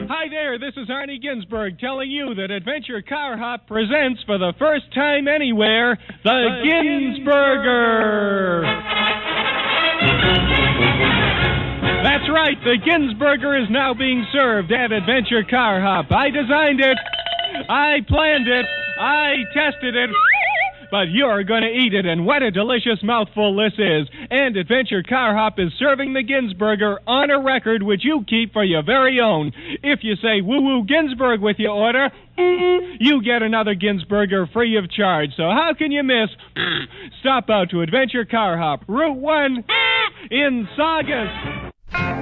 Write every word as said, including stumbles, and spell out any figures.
Hi there, this is Arnie Ginsberg telling you that Adventure Car Hop presents for the first time anywhere, the, the Ginsburger. That's right, the Ginsburger is now being served at Adventure Car Hop. I designed it, I planned it, I tested it, but you're going to eat it, and what a delicious mouthful this is. And Adventure Car Hop is serving the Ginsburger on a record which you keep for your very own. If you say woo-woo Ginsburg with your order, you get another Ginsburger free of charge. So how can you miss? Stop out to Adventure Car Hop, Route one in Saugus.